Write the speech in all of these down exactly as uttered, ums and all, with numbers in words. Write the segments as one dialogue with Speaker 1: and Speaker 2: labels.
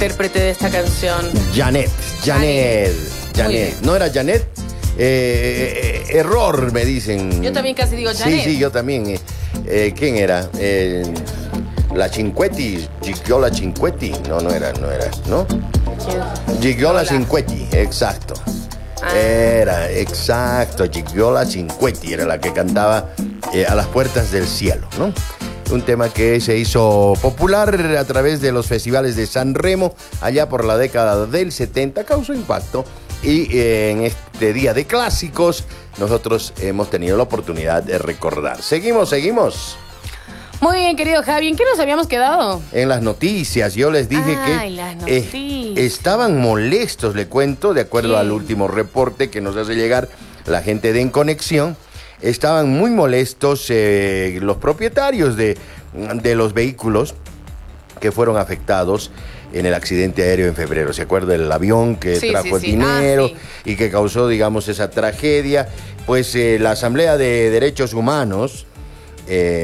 Speaker 1: intérprete de esta canción.
Speaker 2: Janet, Janet, Janet. ¿No era Janet? Eh, eh, error, me dicen.
Speaker 1: Yo también casi digo Janet.
Speaker 2: Sí, sí, yo también. Eh, eh, ¿Quién era? Eh, la Cinquetti, Gigiola Cinquetti. No, no era, no era, ¿no? Gigiola Cinquetti, exacto. Ah. Era, exacto, Gigiola Cinquetti era la que cantaba eh, A las puertas del cielo, ¿no? Un tema que se hizo popular a través de los festivales de San Remo allá por la década del setenta, causó impacto. Y eh, en este día de clásicos nosotros hemos tenido la oportunidad de recordar. Seguimos, seguimos.
Speaker 1: Muy bien, querido Javi, ¿en qué nos habíamos quedado?
Speaker 2: En las noticias, yo les dije
Speaker 1: Ay,
Speaker 2: que
Speaker 1: las noticias.
Speaker 2: Eh, estaban molestos, le cuento, de acuerdo
Speaker 1: ¿Qué?
Speaker 2: al último reporte que nos hace llegar la gente de En Conexión. Estaban muy molestos eh, los propietarios de, de los vehículos que fueron afectados en el accidente aéreo en febrero. ¿Se acuerda del avión que
Speaker 1: sí,
Speaker 2: trajo
Speaker 1: sí,
Speaker 2: el
Speaker 1: sí.
Speaker 2: dinero
Speaker 1: ah, sí.
Speaker 2: y que causó, digamos, esa tragedia? Pues eh, la Asamblea de Derechos Humanos eh,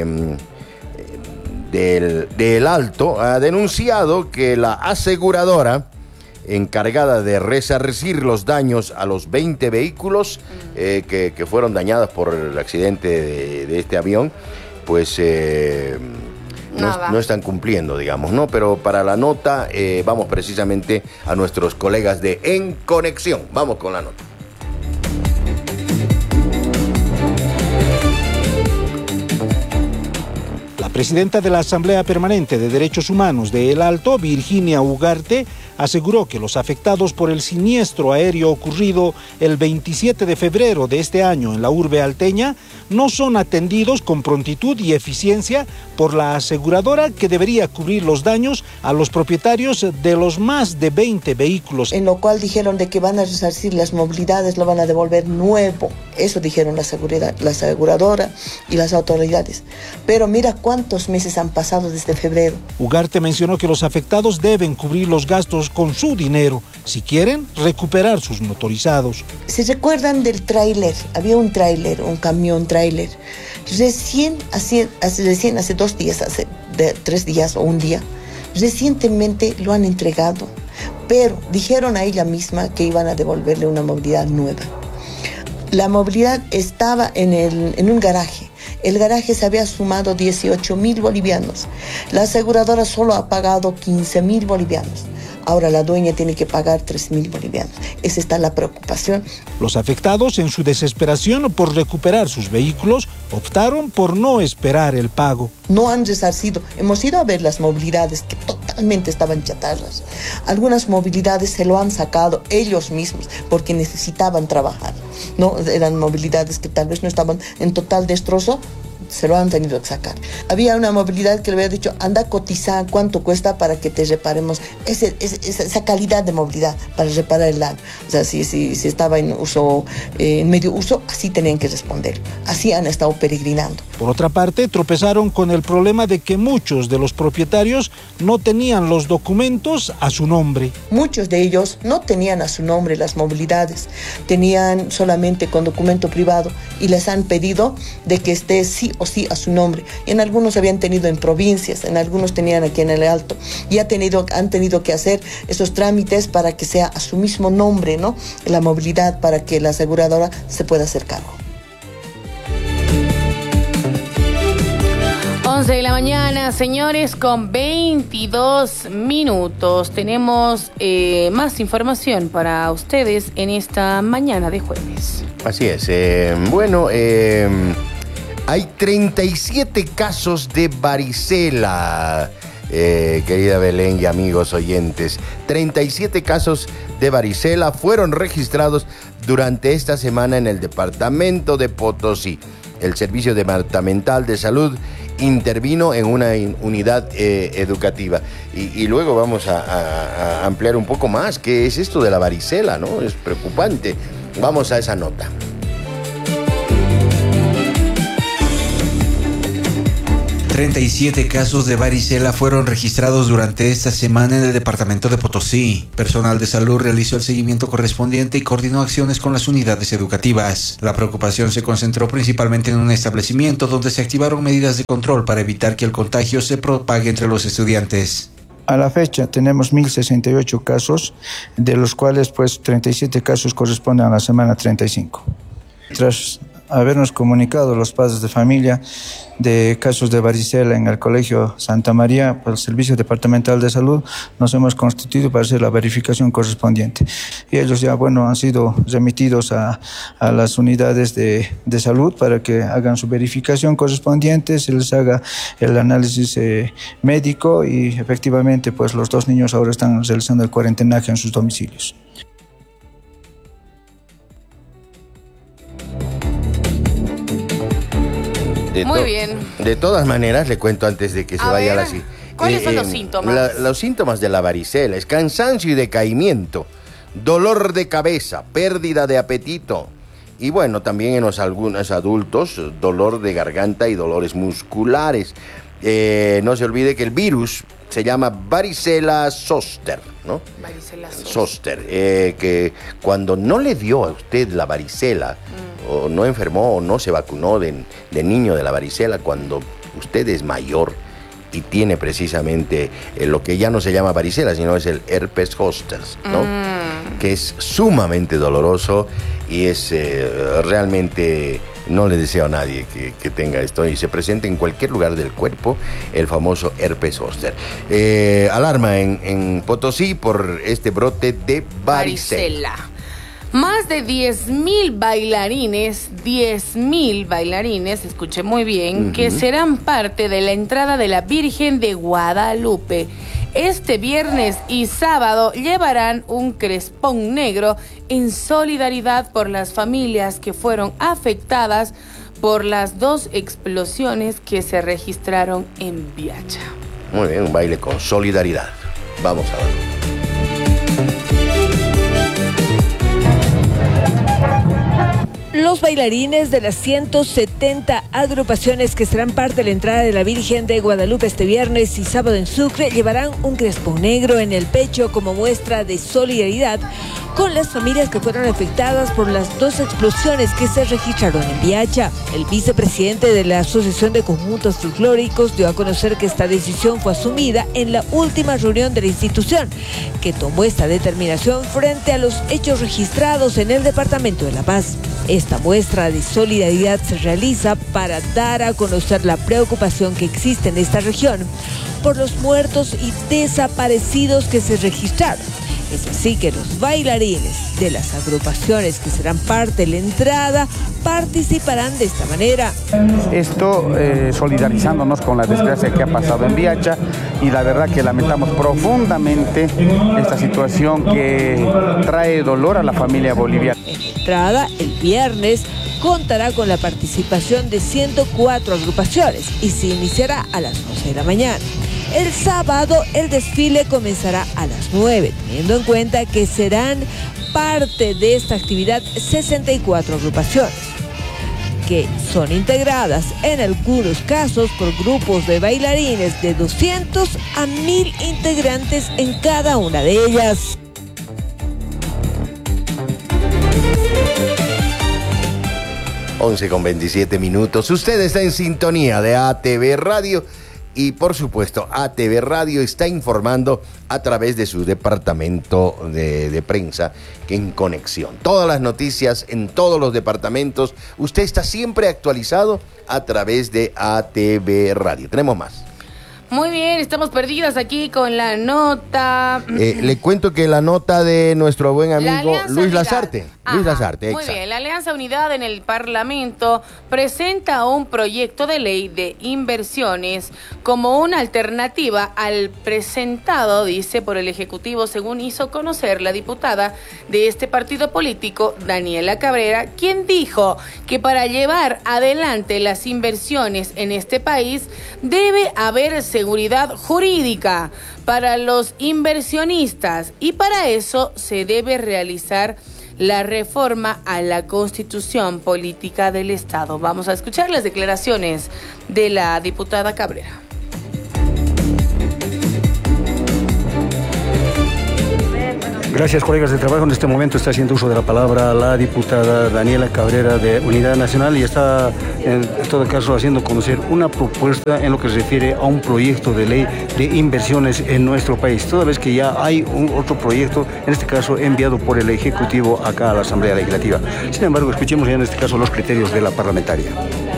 Speaker 2: del, del Alto ha denunciado que la aseguradora encargada de resarcir los daños a los veinte vehículos eh, que, que fueron dañados por el accidente de, de este avión, pues eh, no, no están cumpliendo, digamos, ¿no? Pero para la nota eh, vamos precisamente a nuestros colegas de En Conexión. Vamos con la nota.
Speaker 3: La presidenta de la Asamblea Permanente de Derechos Humanos de El Alto, Virginia Ugarte, aseguró que los afectados por el siniestro aéreo ocurrido el veintisiete de febrero de este año en la urbe alteña no son atendidos con prontitud y eficiencia por la aseguradora que debería cubrir los daños a los propietarios de los más de veinte vehículos.
Speaker 4: En lo cual dijeron de que van a resarcir las movilidades, lo van a devolver nuevo. Eso dijeron la, seguridad, la aseguradora y las autoridades. Pero mira cuántos meses han pasado desde febrero.
Speaker 3: Ugarte mencionó que los afectados deben cubrir los gastos con su dinero si quieren recuperar sus motorizados.
Speaker 4: ¿Se recuerdan del tráiler? Había un tráiler, un camión tráiler. Recién, hace, hace, recién hace dos días, hace de, tres días o un día, recientemente lo han entregado. Pero dijeron a ella misma que iban a devolverle una movilidad nueva. La movilidad estaba en, el, en un garaje. El garaje se había sumado dieciocho mil bolivianos. La aseguradora solo ha pagado quince mil bolivianos. Ahora la dueña tiene que pagar tres mil bolivianos. Esa está la preocupación.
Speaker 3: Los afectados, en su desesperación por recuperar sus vehículos, optaron por no esperar el pago.
Speaker 4: No han resarcido. Hemos ido a ver las movilidades que totalmente estaban chatarras. Algunas movilidades se lo han sacado ellos mismos porque necesitaban trabajar. No, eran movilidades que tal vez no estaban en total destrozo. Se lo han tenido que sacar. Había una movilidad que le había dicho, anda a cotizar cuánto cuesta para que te reparemos ese, ese, esa calidad de movilidad para reparar el daño. O sea, si, si, si estaba en uso, eh, en medio uso, así tenían que responder. Así han estado peregrinando.
Speaker 3: Por otra parte, tropezaron con el problema de que muchos de los propietarios no tenían los documentos a su nombre.
Speaker 4: Muchos de ellos no tenían a su nombre las movilidades, tenían solamente con documento privado y les han pedido de que esté sí o sí a su nombre. Y en algunos habían tenido en provincias, en algunos tenían aquí en el Alto. Y ha tenido, han tenido que hacer esos trámites para que sea a su mismo nombre, ¿no? La movilidad, para que la aseguradora se pueda hacer cargo.
Speaker 1: once de la mañana, señores, con veintidós minutos. Tenemos eh, más información para ustedes en esta mañana de jueves.
Speaker 2: Así es. Eh, bueno, eh... hay treinta y siete casos de varicela, eh, querida Belén y amigos oyentes. treinta y siete casos de varicela fueron registrados durante esta semana en el departamento de Potosí. El Servicio Departamental de Salud intervino en una in- unidad eh, educativa. Y, y luego vamos a, a, a ampliar un poco más. ¿Qué es esto de la varicela, no? Es preocupante. Vamos a esa nota.
Speaker 5: treinta y siete casos de varicela fueron registrados durante esta semana en el departamento de Potosí. Personal de salud realizó el seguimiento correspondiente y coordinó acciones con las unidades educativas. La preocupación se concentró principalmente en un establecimiento donde se activaron medidas de control para evitar que el contagio se propague entre los estudiantes.
Speaker 6: A la fecha tenemos mil sesenta y ocho casos, de los cuales pues treinta y siete casos corresponden a la semana treinta y cinco. Tras habernos comunicado los padres de familia de casos de varicela en el Colegio Santa María, por el Servicio Departamental de Salud, nos hemos constituido para hacer la verificación correspondiente. Y ellos ya, bueno, han sido remitidos a, a las unidades de, de salud para que hagan su verificación correspondiente, se les haga el análisis eh, médico y efectivamente, pues los dos niños ahora están realizando el cuarentenaje en sus domicilios.
Speaker 2: De
Speaker 1: Muy bien.
Speaker 2: De todas maneras, le cuento antes de que se
Speaker 1: A
Speaker 2: vaya
Speaker 1: ver,
Speaker 2: a la... ci-
Speaker 1: ¿cuáles son los síntomas?
Speaker 2: la- los síntomas de la varicela es cansancio y decaimiento, dolor de cabeza, pérdida de apetito y bueno, también en los algunos adultos, dolor de garganta y dolores musculares. Eh, no se olvide que el virus se llama varicela zoster, ¿no?
Speaker 1: Varicela zoster.
Speaker 2: Zoster, eh, que cuando no le dio a usted la varicela, mm. o no enfermó o no se vacunó de, de niño de la varicela, cuando usted es mayor y tiene precisamente eh, lo que ya no se llama varicela, sino es el herpes zoster, ¿no? Mm. Que es sumamente doloroso y es eh, realmente... No le deseo a nadie que, que tenga esto y se presente en cualquier lugar del cuerpo el famoso herpes zoster. Eh, alarma en, en Potosí por este brote de varicela.
Speaker 1: Varicela. Más de diez mil bailarines, diez mil bailarines, escuché muy bien, uh-huh. que serán parte de la entrada de la Virgen de Guadalupe. Este viernes y sábado llevarán un crespón negro en solidaridad por las familias que fueron afectadas por las dos explosiones que se registraron en Viacha.
Speaker 2: Muy bien, un baile con solidaridad. Vamos a ver.
Speaker 7: Los bailarines de las ciento setenta agrupaciones que serán parte de la entrada de la Virgen de Guadalupe este viernes y sábado en Sucre llevarán un crespón negro en el pecho como muestra de solidaridad con las familias que fueron afectadas por las dos explosiones que se registraron en Viacha. El vicepresidente de la Asociación de Conjuntos Folclóricos dio a conocer que esta decisión fue asumida en la última reunión de la institución, que tomó esta determinación frente a los hechos registrados en el Departamento de La Paz. Esta muestra de solidaridad se realiza para dar a conocer la preocupación que existe en esta región por los muertos y desaparecidos que se registraron. Es así que los bailarines de las agrupaciones que serán parte de la entrada participarán de esta manera.
Speaker 8: Esto eh, solidarizándonos con la desgracia que ha pasado en Viacha y la verdad que lamentamos profundamente esta situación que trae dolor a la familia boliviana.
Speaker 7: En la entrada, el viernes, contará con la participación de ciento cuatro agrupaciones y se iniciará a las once de la mañana. El sábado el desfile comenzará a las nueve, teniendo en cuenta que serán parte de esta actividad sesenta y cuatro agrupaciones, que son integradas en algunos casos por grupos de bailarines de doscientos a mil integrantes en cada una de ellas.
Speaker 2: once con veintisiete minutos. Usted está en sintonía de A T V Radio. Y por supuesto, A T V Radio está informando a través de su departamento de, de prensa, que en conexión. Todas las noticias en todos los departamentos. Usted está siempre actualizado a través de A T V Radio. Tenemos más.
Speaker 1: Muy bien, estamos perdidas aquí con la nota.
Speaker 2: Eh, le cuento que la nota de nuestro buen amigo Luis
Speaker 1: Unidad.
Speaker 2: Lazarte.
Speaker 1: Ajá,
Speaker 2: Luis Lazarte,
Speaker 1: muy
Speaker 2: exacto.
Speaker 1: bien, la Alianza Unidad en el Parlamento presenta un proyecto de ley de inversiones como una alternativa al presentado, dice, por el Ejecutivo, según hizo conocer la diputada de este partido político, Daniela Cabrera, quien dijo que para llevar adelante las inversiones en este país debe haber seguridad jurídica para los inversionistas y para eso se debe realizar la reforma a la Constitución Política del Estado. Vamos a escuchar las declaraciones de la diputada Cabrera.
Speaker 9: Gracias, colegas de trabajo. En este momento está haciendo uso de la palabra la diputada Daniela Cabrera de Unidad Nacional y está, en todo caso, haciendo conocer una propuesta en lo que se refiere a un proyecto de ley de inversiones en nuestro país, toda vez que ya hay un otro proyecto, en este caso enviado por el Ejecutivo acá a la Asamblea Legislativa. Sin embargo, escuchemos ya en este caso los criterios de la parlamentaria.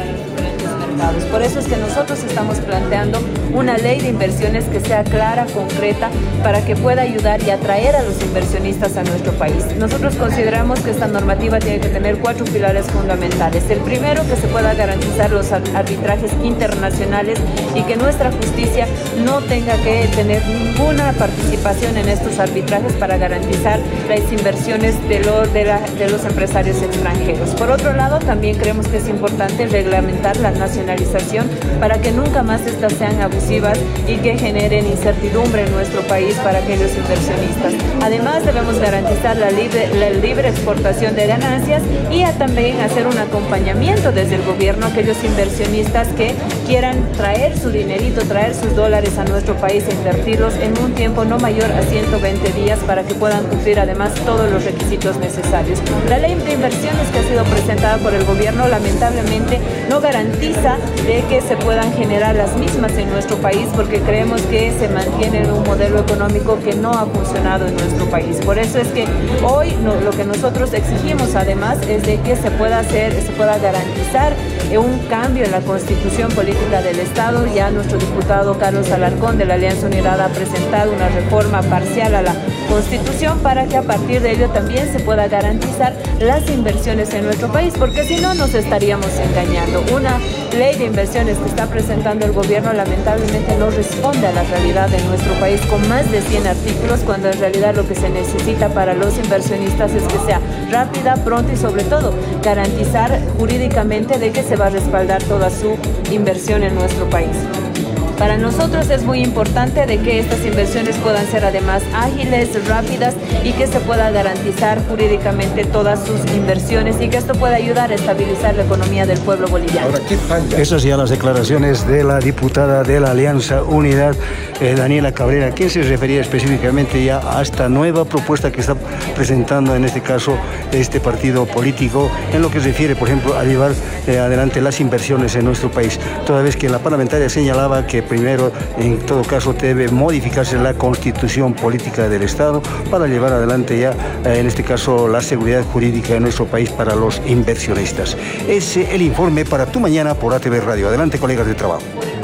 Speaker 10: Por eso es que nosotros estamos planteando una ley de inversiones que sea clara, concreta, para que pueda ayudar y atraer a los inversionistas a nuestro país. Nosotros consideramos que esta normativa tiene que tener cuatro pilares fundamentales. El primero, que se pueda garantizar los arbitrajes internacionales y que nuestra justicia no tenga que tener ninguna participación en estos arbitrajes para garantizar las inversiones de, lo, de, la, de los empresarios extranjeros. Por otro lado, también creemos que es importante reglamentar la nacionalización para que nunca más estas sean abusivas y que generen incertidumbre en nuestro país para aquellos inversionistas. Además, debemos garantizar la libre, la libre exportación de ganancias y a también hacer un acompañamiento desde el gobierno a aquellos inversionistas que quieran traer su dinerito, traer sus dólares a nuestro país e invertirlos en un tiempo no mayor a ciento veinte días para que puedan cumplir además todos los requisitos necesarios. La ley de inversiones que ha sido presentada por el gobierno lamentablemente no garantiza de que se puedan generar las mismas en nuestro país porque creemos que se mantiene en un modelo económico que no ha funcionado en nuestro país. Por eso es que hoy no, lo que nosotros exigimos además es de que se pueda hacer, se pueda garantizar un cambio en la Constitución Política del Estado. Ya nuestro diputado Carlos Alarcón de la Alianza Unidad ha presentado una reforma parcial a la Constitución para que a partir de ello también se pueda garantizar las inversiones en nuestro país, porque si no nos estaríamos engañando. Una ley de inversiones que está presentando el gobierno lamentablemente no responde a la realidad de nuestro país con más de cien artículos, cuando en realidad lo que se necesita para los inversionistas es que sea rápida, pronta y sobre todo garantizar jurídicamente de que se va a respaldar toda su inversión en nuestro país. Para nosotros es muy importante de que estas inversiones puedan ser además ágiles, rápidas y que se pueda garantizar jurídicamente todas sus inversiones y que esto pueda ayudar a estabilizar la economía del pueblo boliviano.
Speaker 9: Ahora, ¿qué falla? Esas ya las declaraciones de la diputada de la Alianza Unidad, eh, Daniela Cabrera, quien se refería específicamente ya a esta nueva propuesta que está presentando en este caso este partido político en lo que se refiere, por ejemplo, a llevar eh, adelante las inversiones en nuestro país, toda vez que la parlamentaria señalaba que primero, en todo caso, debe modificarse la Constitución Política del Estado para llevar adelante ya, en este caso, la seguridad jurídica de nuestro país para los inversionistas. Ese es el informe para Tu Mañana por A T V Radio. Adelante, colegas de trabajo.